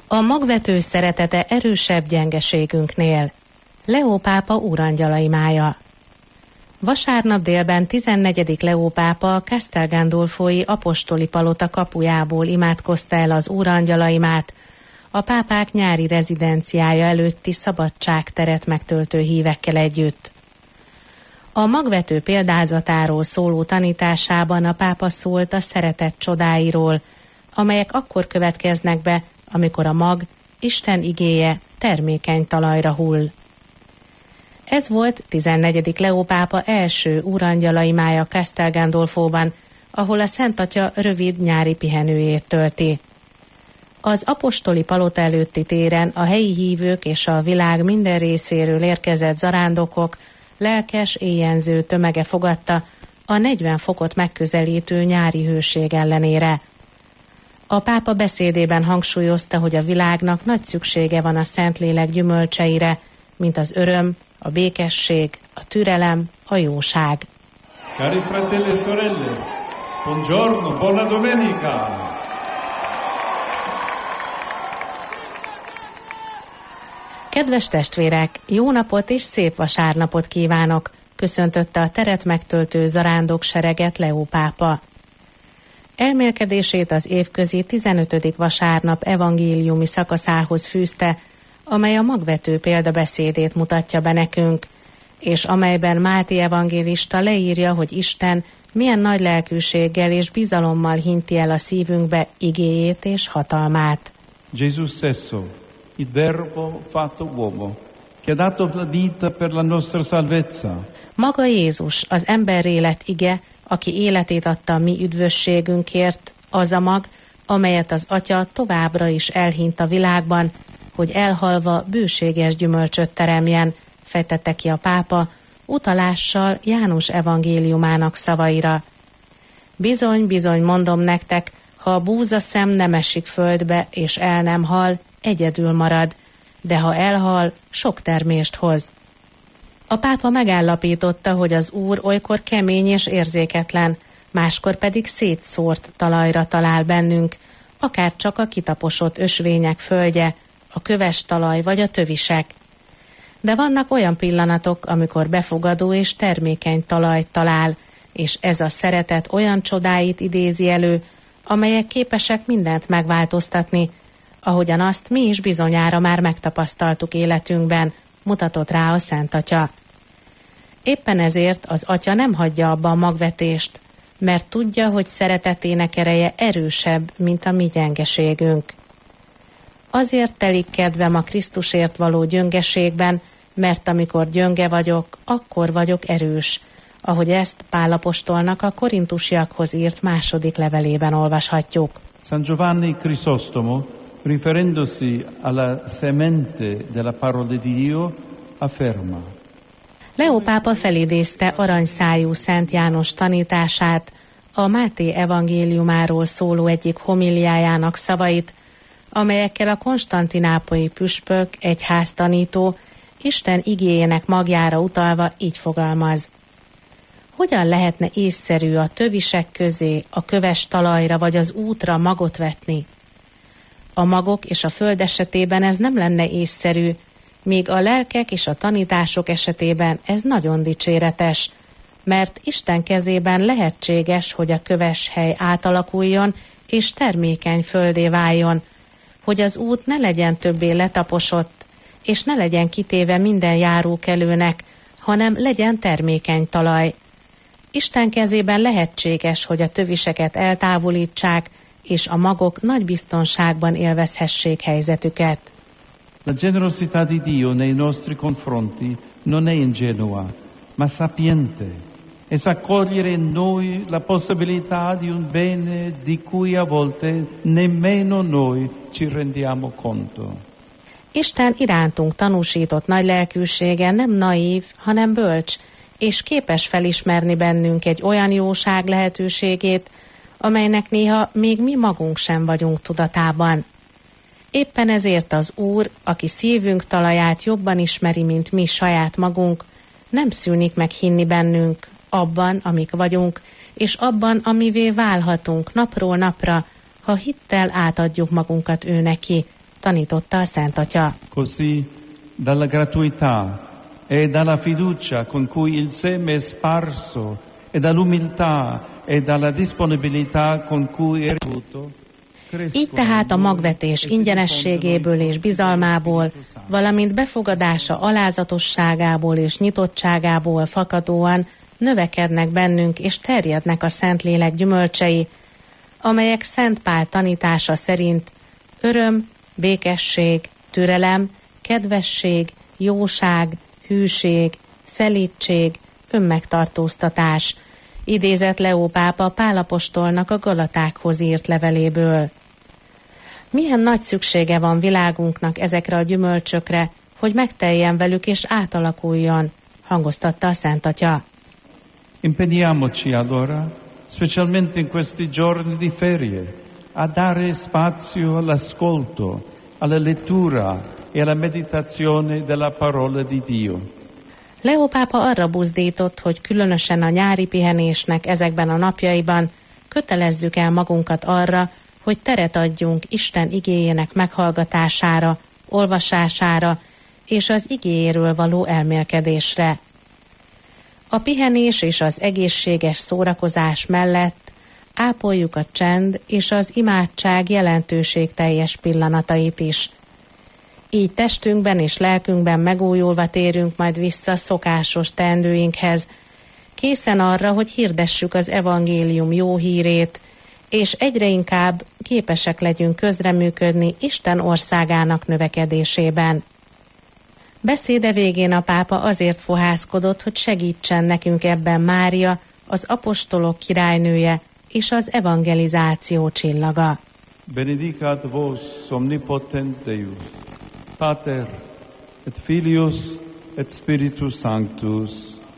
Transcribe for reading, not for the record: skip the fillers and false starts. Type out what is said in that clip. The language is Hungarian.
A magvető szeretete erősebb gyengeségünknél. Leó pápa úrangyalai mája. Vasárnap délben 14. Leó pápa a Castel Gandolfoi apostoli palota kapujából imádkozta el az úrangyalaimát, a pápák nyári rezidenciája előtti szabadságteret megtöltő hívekkel együtt. A magvető példázatáról szóló tanításában a pápa szólt a szeretet csodáiról, amelyek akkor következnek be, amikor a mag, Isten igéje termékeny talajra hull. Ez volt 14. Leó pápa első úrangyalai mája Castel Gandolfóban, ahol a Szent Atya rövid nyári pihenőjét tölti. Az apostoli palota előtti téren a helyi hívők és a világ minden részéről érkezett zarándokok lelkes, éjjenző tömege fogadta a 40 fokot megközelítő nyári hőség ellenére. A pápa beszédében hangsúlyozta, hogy a világnak nagy szüksége van a Szentlélek gyümölcseire, mint az öröm, a békesség, a türelem, a jóság. Cari fratelli e sorelle, buongiorno, buona domenica! Kedves testvérek, jó napot és szép vasárnapot kívánok, köszöntötte a teret megtöltő zarándok sereget Leó pápa. Elmélkedését az évközi 15. vasárnap evangéliumi szakaszához fűzte, amely a magvető példabeszédét mutatja be nekünk, és amelyben Máté evangélista leírja, hogy Isten milyen nagy lelkűséggel és bizalommal hinti el a szívünkbe igéjét és hatalmát. Gesù stesso, il Verbo fatto uomo, che ha dato la vita per la nostra salvezza. Maga Jézus, az emberré lett ige, aki életét adta a mi üdvösségünkért, az a mag, amelyet az Atya továbbra is elhint a világban, hogy elhalva bőséges gyümölcsöt teremjen, fejtette ki a pápa, utalással János evangéliumának szavaira. Bizony, bizony mondom nektek, ha a búzaszem nem esik földbe és el nem hal, egyedül marad, de ha elhal, sok termést hoz. A pápa megállapította, hogy az Úr olykor kemény és érzéketlen, máskor pedig szétszórt talajra talál bennünk, akár csak a kitaposott ösvények földje, a köves talaj vagy a tövisek. De vannak olyan pillanatok, amikor befogadó és termékeny talajt talál, és ez a szeretet olyan csodáit idézi elő, amelyek képesek mindent megváltoztatni, ahogyan azt mi is bizonyára már megtapasztaltuk életünkben, mutatott rá a Szent Atya. Éppen ezért az Atya nem hagyja abba a magvetést, mert tudja, hogy szeretetének ereje erősebb, mint a mi gyengeségünk. Azért telik kedvem a Krisztusért való gyöngeségben, mert amikor gyönge vagyok, akkor vagyok erős, ahogy ezt Pál apostolnak a korintusiakhoz írt második levelében olvashatjuk. San Giovanni Crisostomo, riferendosi alla semente della parola di Dio, afferma: Leó pápa felidézte aranyszájú Szent János tanítását, a Máté evangéliumáról szóló egyik homiliájának szavait, amelyekkel a konstantinápolyi püspök, egyháztanító, Isten igéjének magjára utalva így fogalmaz. Hogyan lehetne észszerű a tövisek közé, a köves talajra vagy az útra magot vetni? A magok és a föld esetében ez nem lenne észszerű, míg a lelkek és a tanítások esetében ez nagyon dicséretes, mert Isten kezében lehetséges, hogy a köves hely átalakuljon és termékeny földé váljon, hogy az út ne legyen többé letaposott, és ne legyen kitéve minden járókelőnek, hanem legyen termékeny talaj. Isten kezében lehetséges, hogy a töviseket eltávolítsák, és a magok nagy biztonságban élvezhessék helyzetüket. La generosità di Dio nei nostri confronti non è ingenua, ma sapiente, e sa cogliere in noi la possibilità di un bene di cui a volte nemmeno noi ci rendiamo conto. Isten irántunk tanúsított nagy lelkűsége nem naív, hanem bölcs, és képes felismerni bennünk egy olyan jóság lehetőségét, amelynek néha még mi magunk sem vagyunk tudatában. Éppen ezért az Úr, aki szívünk talaját jobban ismeri, mint mi saját magunk, nem szűnik meg hinni bennünk, abban, amik vagyunk, és abban, amivé válhatunk napról napra, ha hittel átadjuk magunkat ő neki, tanította a Szent Atya. Così, dalla gratuità e dalla fiducia con cui il seme è sparso, e dall'umiltà e dalla disponibilità con cui è ricevuto, így tehát a magvetés ingyenességéből és bizalmából, valamint befogadása alázatosságából és nyitottságából fakadóan növekednek bennünk és terjednek a Szentlélek gyümölcsei, amelyek Szent Pál tanítása szerint öröm, békesség, türelem, kedvesség, jóság, hűség, szelídség, önmegtartóztatás, idézett Leó pápa Pál apostolnak a Galatákhoz írt leveléből. Milyen nagy szüksége van világunknak ezekre a gyümölcsökre, hogy megteljen velük és átalakuljon, hangoztatta a Szent Atya. Impegniamoci allora, specialmente in questi giorni di ferie, a dare spazio all'ascolto, alla lettura e alla meditazione della parola di Dio. Leó pápa arra buzdított, hogy különösen a nyári pihenésnek ezekben a napjaiban kötelezzük el magunkat arra, hogy teret adjunk Isten igéjének meghallgatására, olvasására és az igéjéről való elmélkedésre. A pihenés és az egészséges szórakozás mellett ápoljuk a csend és az imádság jelentőségteljes pillanatait is. Így testünkben és lelkünkben megújulva térünk majd vissza szokásos teendőinkhez, készen arra, hogy hirdessük az evangélium jó hírét, és egyre inkább képesek legyünk közreműködni Isten országának növekedésében. Beszéde végén a pápa azért fohászkodott, hogy segítsen nekünk ebben Mária, az apostolok királynője és az evangelizáció csillaga. Benedicat vos omnipotens Deus, Pater et Filius et Spiritus Sanctus.